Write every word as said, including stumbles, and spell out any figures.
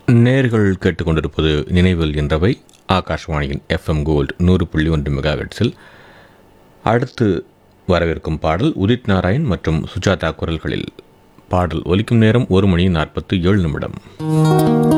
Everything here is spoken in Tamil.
நேர்கள் கேட்டுக்கொண்டிருப்பது நினைவில் என்றவை ஆகாஷ்வாணியின் எஃப்எம் கோல்டு நூறு புள்ளி ஒன்று மெகாஹெட்ஸில். அடுத்து வரவிருக்கும் பாடல் உதித் நாராயண் மற்றும் சுஜாதா குரல்களில். பாடல் ஒலிக்கும் நேரம் ஒரு மணி நாற்பத்தி ஏழு நிமிடம்.